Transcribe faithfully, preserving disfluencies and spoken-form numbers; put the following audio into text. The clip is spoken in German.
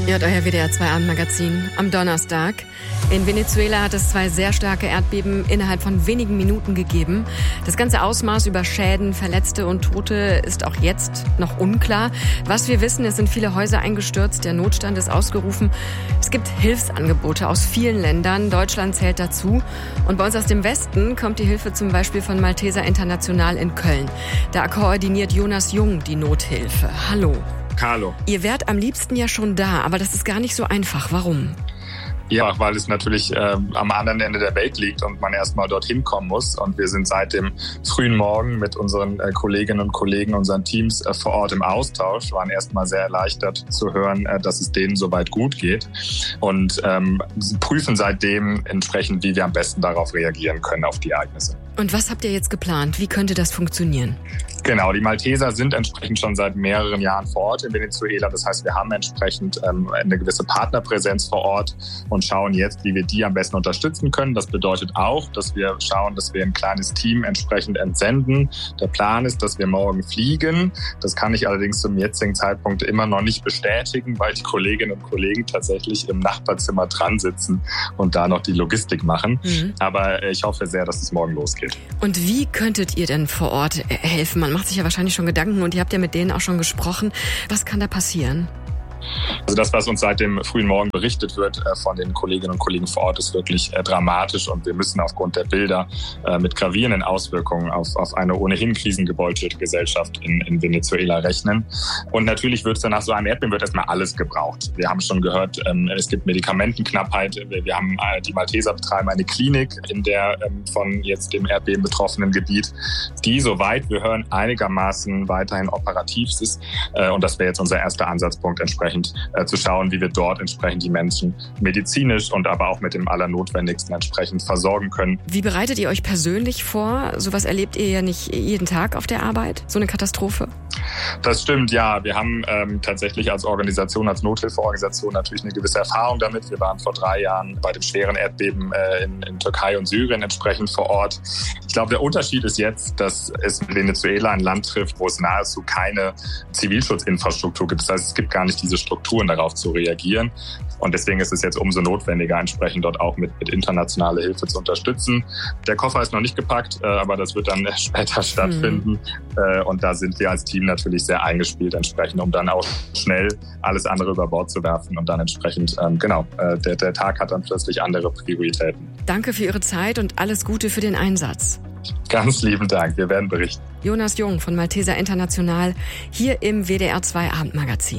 Ihr hört euer W D R zwei Abendmagazin am Donnerstag. In Venezuela hat es zwei sehr starke Erdbeben innerhalb von wenigen Minuten gegeben. Das ganze Ausmaß über Schäden, Verletzte und Tote ist auch jetzt noch unklar. Was wir wissen, es sind viele Häuser eingestürzt, der Notstand ist ausgerufen. Es gibt Hilfsangebote aus vielen Ländern, Deutschland zählt dazu. Und bei uns aus dem Westen kommt die Hilfe zum Beispiel von Malteser International in Köln. Da koordiniert Jonas Jung die Nothilfe. Hallo. Hallo. Ihr wärt am liebsten ja schon da, aber das ist gar nicht so einfach. Warum? Ja, weil es natürlich äh, am anderen Ende der Welt liegt und man erstmal dorthin kommen muss. Und wir sind seit dem frühen Morgen mit unseren äh, Kolleginnen und Kollegen, unseren Teams äh, vor Ort im Austausch, waren erstmal sehr erleichtert zu hören, äh, dass es denen soweit gut geht. Und ähm, prüfen seitdem entsprechend, wie wir am besten darauf reagieren können, auf die Ereignisse. Und was habt ihr jetzt geplant? Wie könnte das funktionieren? Genau, die Malteser sind entsprechend schon seit mehreren Jahren vor Ort in Venezuela. Das heißt, wir haben entsprechend ähm, eine gewisse Partnerpräsenz vor Ort und schauen jetzt, wie wir die am besten unterstützen können. Das bedeutet auch, dass wir schauen, dass wir ein kleines Team entsprechend entsenden. Der Plan ist, dass wir morgen fliegen. Das kann ich allerdings zum jetzigen Zeitpunkt immer noch nicht bestätigen, weil die Kolleginnen und Kollegen tatsächlich im Nachbarzimmer dran sitzen und da noch die Logistik machen. Mhm. Aber ich hoffe sehr, dass es morgen losgeht. Und wie könntet ihr denn vor Ort helfen? Man macht sich ja wahrscheinlich schon Gedanken und ihr habt ja mit denen auch schon gesprochen. Was kann da passieren? Also das, was uns seit dem frühen Morgen berichtet wird äh, von den Kolleginnen und Kollegen vor Ort, ist wirklich äh, dramatisch und wir müssen aufgrund der Bilder äh, mit gravierenden Auswirkungen auf, auf eine ohnehin krisengebeutelte Gesellschaft in, in Venezuela rechnen. Und natürlich wird es dann nach so einem Erdbeben wird erstmal alles gebraucht. Wir haben schon gehört, ähm, es gibt Medikamentenknappheit. Wir, wir haben äh, die Malteser betreiben eine Klinik in der ähm, von jetzt dem Erdbeben betroffenen Gebiet, die, soweit wir hören, einigermaßen weiterhin operativ ist. Äh, und das wäre jetzt unser erster Ansatzpunkt, entsprechend Äh, zu schauen, wie wir dort entsprechend die Menschen medizinisch und aber auch mit dem Allernotwendigsten entsprechend versorgen können. Wie bereitet ihr euch persönlich vor? Sowas erlebt ihr ja nicht jeden Tag auf der Arbeit, so eine Katastrophe? Das stimmt, ja. Wir haben ähm, tatsächlich als Organisation, als Nothilfeorganisation natürlich eine gewisse Erfahrung damit. Wir waren vor drei Jahren bei dem schweren Erdbeben äh, in, in Türkei und Syrien entsprechend vor Ort. Ich glaube, der Unterschied ist jetzt, dass es Venezuela ein Land trifft, wo es nahezu keine Zivilschutzinfrastruktur gibt. Das heißt, es gibt gar nicht diese Strukturen, darauf zu reagieren. Und deswegen ist es jetzt umso notwendiger, entsprechend dort auch mit, mit internationaler Hilfe zu unterstützen. Der Koffer ist noch nicht gepackt, äh, aber das wird dann später stattfinden. Mhm. Äh, und da sind wir als Team natürlich sehr eingespielt entsprechend, um dann auch schnell alles andere über Bord zu werfen. Und dann entsprechend, ähm, genau, äh, der, der Tag hat dann plötzlich andere Prioritäten. Danke für Ihre Zeit und alles Gute für den Einsatz. Ganz lieben Dank, wir werden berichten. Jonas Jung von Malteser International hier im W D R zwei Abendmagazin.